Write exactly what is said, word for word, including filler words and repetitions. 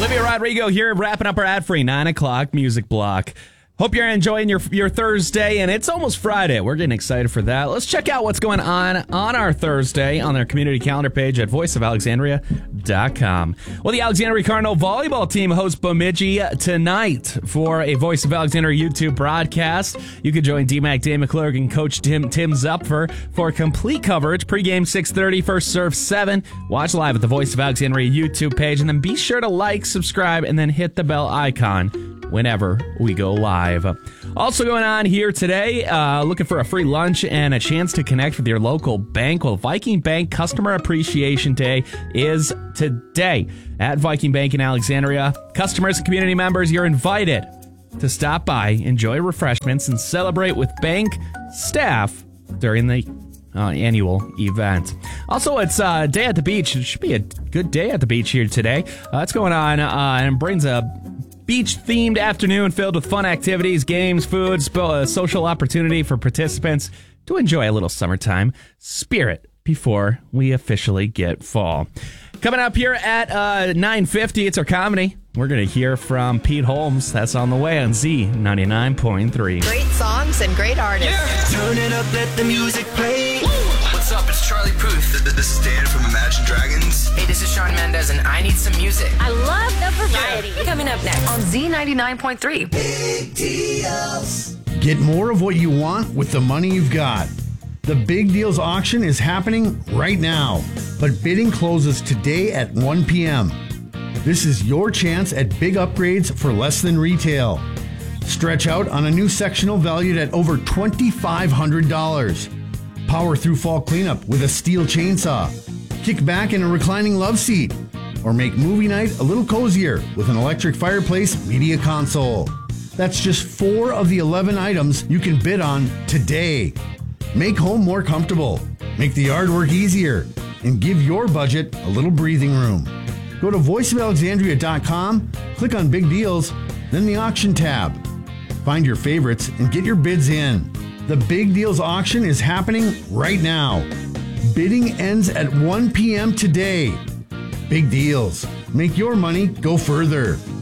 Olivia Rodrigo here, wrapping up our ad-free nine o'clock music block. Hope you're enjoying your your Thursday, and it's almost Friday. We're getting excited for that. Let's check out what's going on on our Thursday on their community calendar page at voice of alexandria dot com. Well, the Alexandria Cardinal volleyball team hosts Bemidji tonight for a Voice of Alexandria YouTube broadcast. You can join D-Mac, Dave McClurg, and Coach Tim Tim Zupfer for complete coverage. Pregame six thirty, first serve seven. Watch live at the Voice of Alexandria YouTube page, and then be sure to like, subscribe, and then hit the bell icon whenever we go live. Also going on here today, uh, looking for a free lunch and a chance to connect with your local bank. Well, Viking Bank Customer Appreciation Day is today at Viking Bank in Alexandria. Customers and community members, you're invited to stop by, enjoy refreshments, and celebrate with bank staff during the Uh, annual event. Also, it's a uh, day at the beach. It should be a good day at the beach here today. Uh, it's going on uh, and brings a beach-themed afternoon filled with fun activities, games, food, a social opportunity for participants to enjoy a little summertime spirit before we officially get fall. Coming up here at uh, nine fifty, it's our comedy. We're going to hear from Pete Holmes. That's on the way on Z ninety-nine point three. Great songs and great artists. Yeah. Turn it up, let the music play. Woo. What's up? It's Charlie Puth. This is Dan from Imagine Dragons. Hey, this is Shawn Mendes, and I need some music. I love the variety. Yeah. Coming up next on Z ninety-nine point three. Big deals. Get more of what you want with the money you've got. The Big Deals auction is happening right now, but bidding closes today at one p.m. This is your chance at big upgrades for less than retail. Stretch out on a new sectional valued at over two thousand five hundred dollars. Power through fall cleanup with a steel chainsaw. Kick back in a reclining love seat. Or make movie night a little cozier with an electric fireplace media console. That's just four of the eleven items you can bid on today. Make home more comfortable, make the yard work easier, and give your budget a little breathing room. Go to voice of alexandria dot com, click on Big Deals, then the auction tab. Find your favorites and get your bids in. The Big Deals auction is happening right now. Bidding ends at one p.m. today. Big Deals. Make your money go further.